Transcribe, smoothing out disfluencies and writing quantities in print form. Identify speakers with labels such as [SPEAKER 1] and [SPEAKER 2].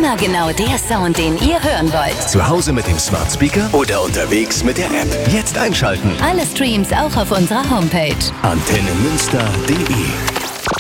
[SPEAKER 1] Immer genau der Sound, den ihr hören wollt.
[SPEAKER 2] Zu Hause mit dem Smart Speaker oder unterwegs mit der App. Jetzt einschalten.
[SPEAKER 1] Alle Streams auch auf unserer Homepage.
[SPEAKER 2] AntenneMünster.de